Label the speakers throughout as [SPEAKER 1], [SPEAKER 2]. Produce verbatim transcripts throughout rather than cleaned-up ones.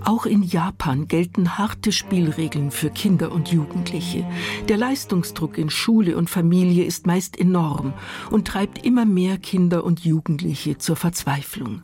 [SPEAKER 1] Auch in Japan gelten harte Spielregeln für Kinder und Jugendliche. Der Leistungsdruck in Schule und Familie ist meist enorm und treibt immer mehr Kinder und Jugendliche zur Verzweiflung.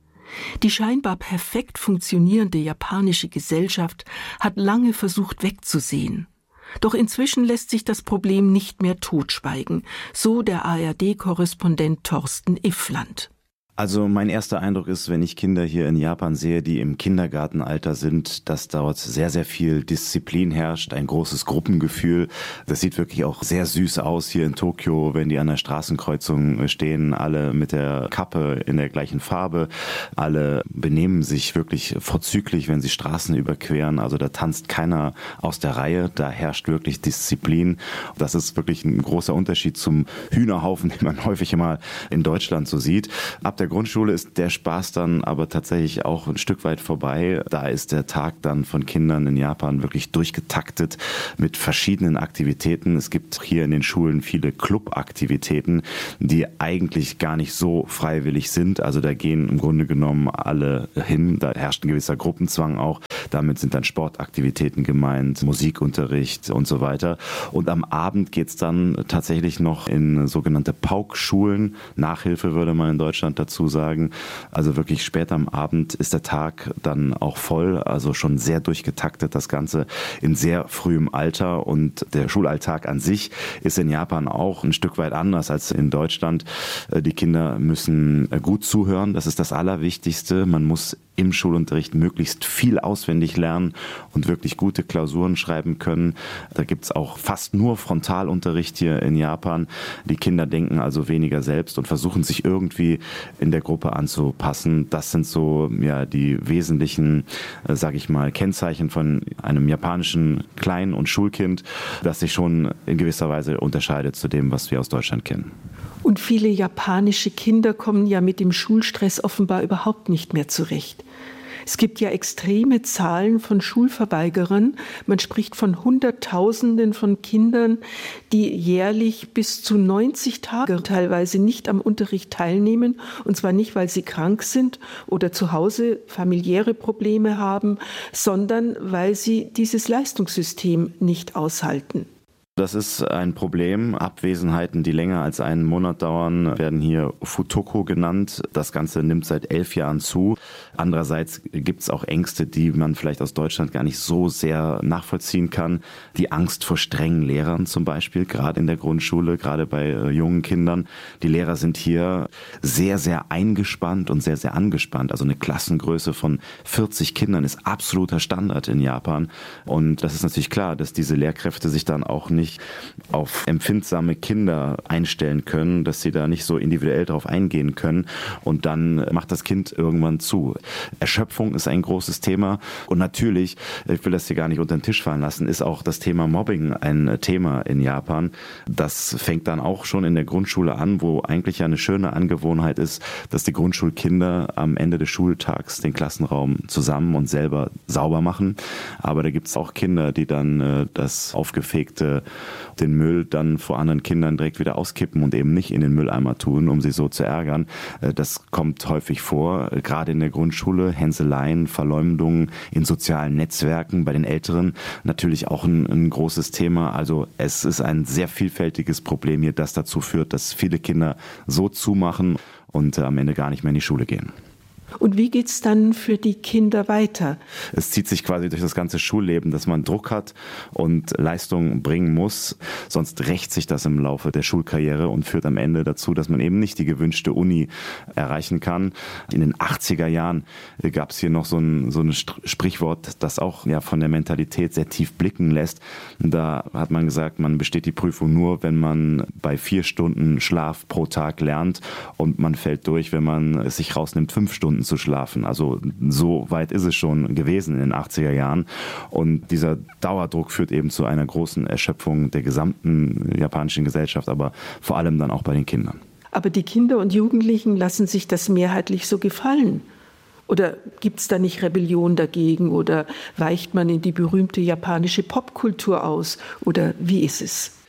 [SPEAKER 1] Die scheinbar perfekt funktionierende japanische Gesellschaft hat lange versucht wegzusehen. Doch inzwischen lässt sich das Problem nicht mehr totschweigen, so der A R D-Korrespondent Thorsten Iffland.
[SPEAKER 2] Also mein erster Eindruck ist, wenn ich Kinder hier in Japan sehe, die im Kindergartenalter sind, dass dort sehr, sehr viel Disziplin herrscht, ein großes Gruppengefühl. Das sieht wirklich auch sehr süß aus hier in Tokio, wenn die an der Straßenkreuzung stehen, alle mit der Kappe in der gleichen Farbe. Alle benehmen sich wirklich vorzüglich, wenn sie Straßen überqueren. Also da tanzt keiner aus der Reihe, da herrscht wirklich Disziplin. Das ist wirklich ein großer Unterschied zum Hühnerhaufen, den man häufig immer in Deutschland so sieht. Ab der Grundschule ist der Spaß dann aber tatsächlich auch ein Stück weit vorbei. Da ist der Tag dann von Kindern in Japan wirklich durchgetaktet mit verschiedenen Aktivitäten. Es gibt hier in den Schulen viele Clubaktivitäten, die eigentlich gar nicht so freiwillig sind. Also da gehen im Grunde genommen alle hin. Da herrscht ein gewisser Gruppenzwang auch. Damit sind dann Sportaktivitäten gemeint, Musikunterricht und so weiter. Und am Abend geht's dann tatsächlich noch in sogenannte Pauk-Schulen. Nachhilfe würde man in Deutschland dazu sagen. Also wirklich spät am Abend ist der Tag dann auch voll, also schon sehr durchgetaktet, das Ganze in sehr frühem Alter. Und der Schulalltag an sich ist in Japan auch ein Stück weit anders als in Deutschland. Die Kinder müssen gut zuhören, das ist das Allerwichtigste. Man muss im Schulunterricht möglichst viel auswendig lernen und wirklich gute Klausuren schreiben können. Da gibt's auch fast nur Frontalunterricht hier in Japan. Die Kinder denken also weniger selbst und versuchen sich irgendwie in der Gruppe anzupassen. Das sind so ja die wesentlichen, äh, sage ich mal, Kennzeichen von einem japanischen Klein- und Schulkind, das sich schon in gewisser Weise unterscheidet zu dem, was wir aus Deutschland kennen.
[SPEAKER 1] Und viele japanische Kinder kommen ja mit dem Schulstress offenbar überhaupt nicht mehr zurecht. Es gibt ja extreme Zahlen von Schulverweigerern. Man spricht von Hunderttausenden von Kindern, die jährlich bis zu neunzig Tage teilweise nicht am Unterricht teilnehmen. Und zwar nicht, weil sie krank sind oder zu Hause familiäre Probleme haben, sondern weil sie dieses Leistungssystem nicht aushalten.
[SPEAKER 2] Das ist ein Problem. Abwesenheiten, die länger als einen Monat dauern, werden hier Futoko genannt. Das Ganze nimmt seit elf Jahren zu. Andererseits gibt es auch Ängste, die man vielleicht aus Deutschland gar nicht so sehr nachvollziehen kann. Die Angst vor strengen Lehrern zum Beispiel, gerade in der Grundschule, gerade bei äh, jungen Kindern. Die Lehrer sind hier sehr, sehr eingespannt und sehr, sehr angespannt. Also eine Klassengröße von vierzig Kindern ist absoluter Standard in Japan. Und das ist natürlich klar, dass diese Lehrkräfte sich dann auch nicht auf empfindsame Kinder einstellen können, dass sie da nicht so individuell drauf eingehen können und dann macht das Kind irgendwann zu. Erschöpfung ist ein großes Thema und natürlich, ich will das hier gar nicht unter den Tisch fallen lassen, ist auch das Thema Mobbing ein Thema in Japan. Das fängt dann auch schon in der Grundschule an, wo eigentlich ja eine schöne Angewohnheit ist, dass die Grundschulkinder am Ende des Schultags den Klassenraum zusammen und selber sauber machen. Aber da gibt es auch Kinder, die dann äh, das aufgefegte den Müll dann vor anderen Kindern direkt wieder auskippen und eben nicht in den Mülleimer tun, um sie so zu ärgern. Das kommt häufig vor, gerade in der Grundschule, Hänseleien, Verleumdungen in sozialen Netzwerken bei den Älteren, natürlich auch ein, ein großes Thema. Also es ist ein sehr vielfältiges Problem hier, das dazu führt, dass viele Kinder so zumachen und am Ende gar nicht mehr in die Schule gehen.
[SPEAKER 1] Und wie geht's dann für die Kinder weiter?
[SPEAKER 2] Es zieht sich quasi durch das ganze Schulleben, dass man Druck hat und Leistung bringen muss. Sonst rächt sich das im Laufe der Schulkarriere und führt am Ende dazu, dass man eben nicht die gewünschte Uni erreichen kann. In den achtziger Jahren gab es hier noch so ein, so ein Sprichwort, das auch ja von der Mentalität sehr tief blicken lässt. Da hat man gesagt, man besteht die Prüfung nur, wenn man bei vier Stunden Schlaf pro Tag lernt und man fällt durch, wenn man es sich rausnimmt, fünf Stunden zu schlafen. Also so weit ist es schon gewesen in den achtziger Jahren. Und dieser Dauerdruck führt eben zu einer großen Erschöpfung der gesamten japanischen Gesellschaft, aber vor allem dann auch bei den Kindern.
[SPEAKER 1] Aber die Kinder und Jugendlichen lassen sich das mehrheitlich so gefallen. Oder gibt es da nicht Rebellion dagegen? Oder weicht man in die berühmte japanische Popkultur aus? Oder wie ist es?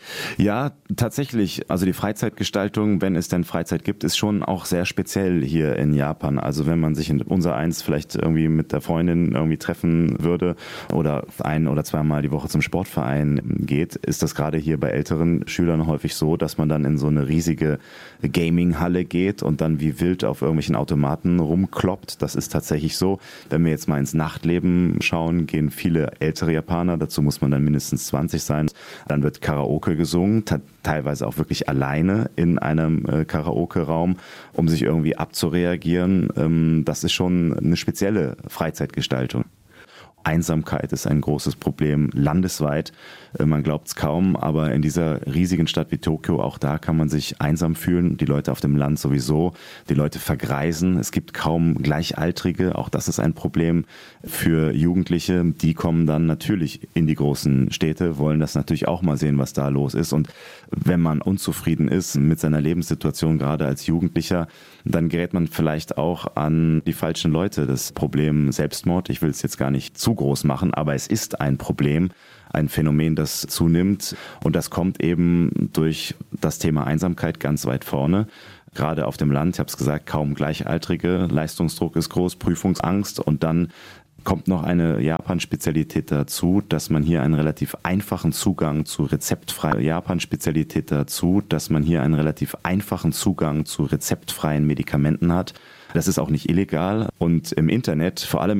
[SPEAKER 2] Ja, tatsächlich. Also die Freizeitgestaltung, wenn es denn Freizeit gibt, ist schon auch sehr speziell hier in Japan. Also wenn man sich in unser eins vielleicht irgendwie mit der Freundin irgendwie treffen würde oder ein- oder zweimal die Woche zum Sportverein geht, ist das gerade hier bei älteren Schülern häufig so, dass man dann in so eine riesige Gaming-Halle geht und dann wie wild auf irgendwelchen Automaten rumkloppt. Das ist tatsächlich so. Wenn wir jetzt mal ins Nachtleben schauen, gehen viele ältere Japaner, dazu muss man dann mindestens zwanzig sein, dann wird Karaoke gesungen, teilweise auch wirklich alleine in einem äh, Karaoke-Raum, um sich irgendwie abzureagieren. Ähm, das ist schon eine spezielle Freizeitgestaltung. Einsamkeit ist ein großes Problem landesweit. Man glaubt es kaum, aber in dieser riesigen Stadt wie Tokio, auch da kann man sich einsam fühlen. Die Leute auf dem Land sowieso. Die Leute vergreisen. Es gibt kaum Gleichaltrige. Auch das ist ein Problem für Jugendliche. Die kommen dann natürlich in die großen Städte, wollen das natürlich auch mal sehen, was da los ist. Und wenn man unzufrieden ist mit seiner Lebenssituation, gerade als Jugendlicher, dann gerät man vielleicht auch an die falschen Leute. Das Problem Selbstmord, ich will es jetzt gar nicht zu groß machen, aber es ist ein Problem, ein Phänomen, das zunimmt und das kommt eben durch das Thema Einsamkeit ganz weit vorne. Gerade auf dem Land, ich habe es gesagt, kaum Gleichaltrige, Leistungsdruck ist groß, Prüfungsangst und dann kommt noch eine Japan-Spezialität dazu, dass man hier einen relativ einfachen Zugang zu rezeptfreien Japan-Spezialität dazu, dass man hier einen relativ einfachen Zugang zu rezeptfreien Medikamenten hat. Das ist auch nicht illegal und im Internet, vor allem